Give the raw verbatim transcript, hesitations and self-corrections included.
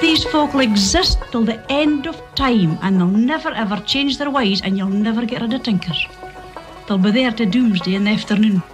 These folk will exist till the end of time, and they'll never ever change their ways, and you'll never get rid of tinkers. They'll be there to doomsday in the afternoon.